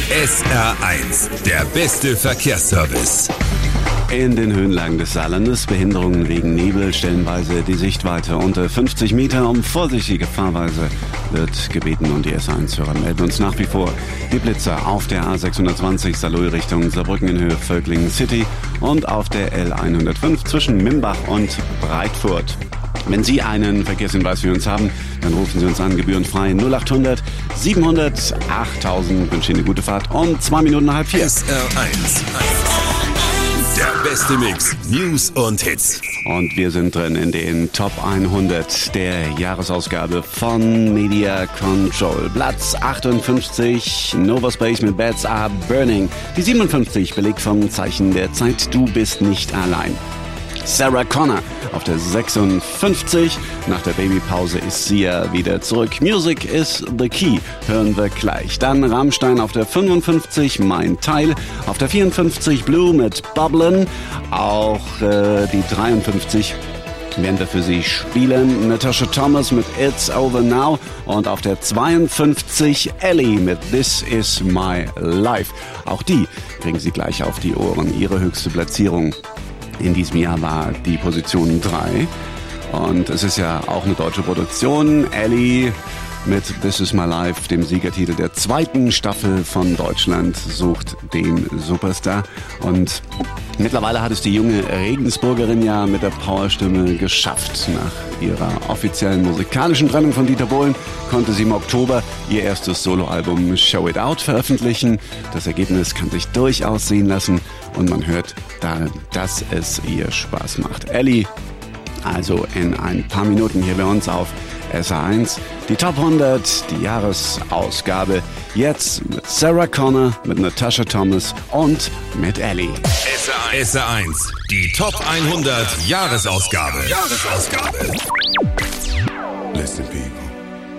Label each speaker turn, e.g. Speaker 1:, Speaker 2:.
Speaker 1: SR1, der beste Verkehrsservice.
Speaker 2: In den Höhenlagen des Saarlandes Behinderungen wegen Nebel, stellenweise die Sichtweite unter 50 Meter. Um vorsichtige Fahrweise wird gebeten und die SR1-Hörer melden uns nach wie vor die Blitzer auf der A620 Saarlouis Richtung Saarbrücken in Höhe Völklingen City und auf der L105 zwischen Mimbach und Breitfurt. Wenn Sie einen Verkehrshinweis für uns haben, dann rufen Sie uns an, gebührenfrei 0800 700 8000. Wünsche Ihnen eine gute Fahrt um 2 Minuten nach halb 4.
Speaker 1: SR1, der beste Mix, News und Hits.
Speaker 2: Und wir sind drin in den Top 100 der Jahresausgabe von Media Control. Platz 58, Nova Space mit Bats Are Burning. Die 57 belegt vom Zeichen der Zeit, du bist nicht allein. Sarah Connor auf der 56. Nach der Babypause ist sie ja wieder zurück. Music is the key, hören wir gleich. Dann Rammstein auf der 55, Mein Teil. Auf der 54 Blue mit Bubblin'. Auch die 53 werden wir für Sie spielen. Natasha Thomas mit It's Over Now. Und auf der 52 Ellie mit This Is My Life. Auch die kriegen Sie gleich auf die Ohren. Ihre höchste Platzierung in diesem Jahr war die Position 3. Und es ist ja auch eine deutsche Produktion. Ellie mit This Is My Life, dem Siegertitel der 2. Staffel von Deutschland sucht den Superstar. Und mittlerweile hat es die junge Regensburgerin ja mit der Powerstimme geschafft. Nach ihrer offiziellen musikalischen Trennung von Dieter Bohlen konnte sie im Oktober ihr erstes Soloalbum Show It Out veröffentlichen. Das Ergebnis kann sich durchaus sehen lassen und man hört da, dass es ihr Spaß macht. Ellie, also in ein paar Minuten hier bei uns auf SR1, die Top 100, die Jahresausgabe, jetzt mit Sarah Connor, mit Natasha Thomas und mit Ellie.
Speaker 1: SR1, die Top 100 Jahresausgabe.
Speaker 3: Listen, people.